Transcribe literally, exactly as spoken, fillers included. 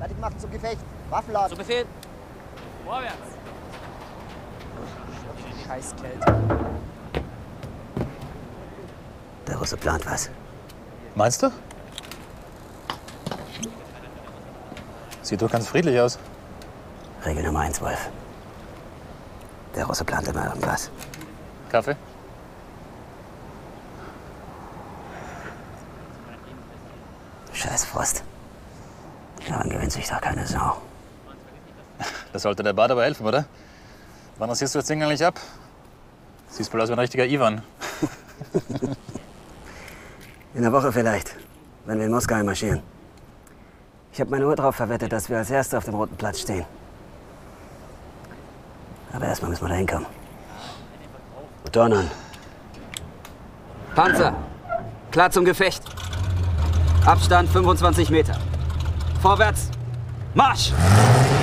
Fertig machen zum Gefecht. Waffen laden. Zu Befehl. Vorwärts. Scheiß Kälte. Der Russe plant was. Meinst du? Sieht doch ganz friedlich aus. Regel Nummer eins, Wolf. Der Russe plant immer irgendwas. Kaffee? Scheiß Frost. Daran gewöhnt sich doch keine Sau. Das sollte der Bad aber helfen, oder? Wann rasierst du das Ding eigentlich ab? Siehst wohl aus wie ein richtiger Ivan. In der Woche vielleicht, wenn wir in Moskau marschieren. Ich habe meine Uhr drauf verwettet, dass wir als Erste auf dem Roten Platz stehen. Aber erstmal müssen wir da hinkommen. Motoren an. Panzer, klar zum Gefecht. Abstand fünfundzwanzig Meter. Vorwärts, Marsch!